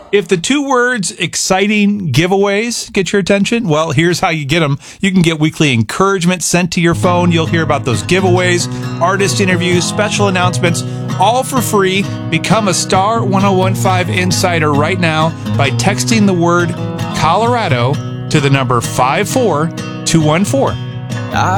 If the two words exciting giveaways get your attention, well, here's how you get them. You can get weekly encouragement sent to your phone. You'll hear about those giveaways, artist interviews, special announcements, all for free. Become a Star 1015 Insider right now by texting the word Colorado to the number 54214.